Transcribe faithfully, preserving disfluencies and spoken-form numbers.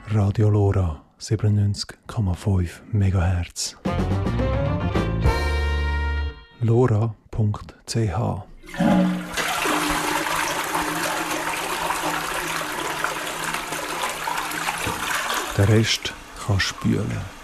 Radio Lora siebenundneunzig Komma fünf Megahertz. lora punkt c h Der Rest kann spülen.